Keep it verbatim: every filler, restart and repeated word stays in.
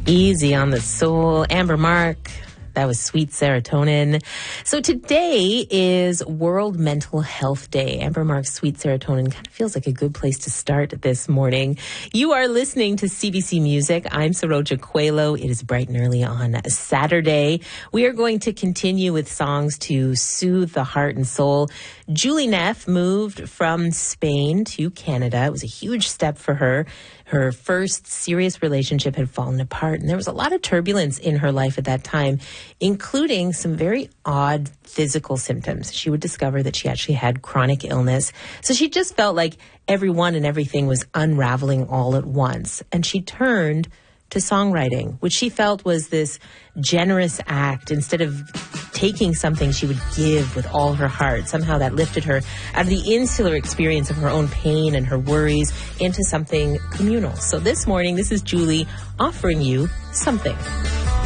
Easy on the Soul. Amber Mark. That was Sweet Serotonin. So today is World Mental Health Day. Amber Mark's Sweet Serotonin kind of feels like a good place to start this morning. You are listening to C B C Music. I'm Saroja Coelho. It is bright and early on Saturday. We are going to continue with songs to soothe the heart and soul. Julie Neff moved from Spain to Canada. It was a huge step for her. Her first serious relationship had fallen apart, and there was a lot of turbulence in her life at that time, including some very odd physical symptoms. She would discover that she actually had chronic illness. So she just felt like everyone and everything was unraveling all at once. And she turned to songwriting, which she felt was this generous act. Instead of taking something, she would give with all her heart. Somehow that lifted her out of the insular experience of her own pain and her worries into something communal. So this morning, this is Julie offering you Something.